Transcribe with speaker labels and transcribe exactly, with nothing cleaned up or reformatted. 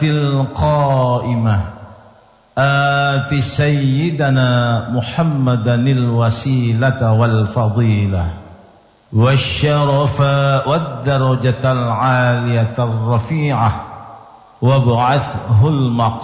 Speaker 1: القائمة آت سيدنا محمدا الوسيلة والفضيلة والشرف والدرجة العالية الرفيعة وابعثه المقام